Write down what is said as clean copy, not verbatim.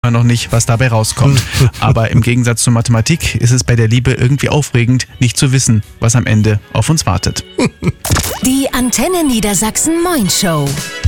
noch nicht, was dabei rauskommt. Aber im Gegensatz zur Mathematik ist es bei der Liebe irgendwie aufregend, nicht zu wissen, was am Ende auf uns wartet. Die Antenne Niedersachsen Moin Show.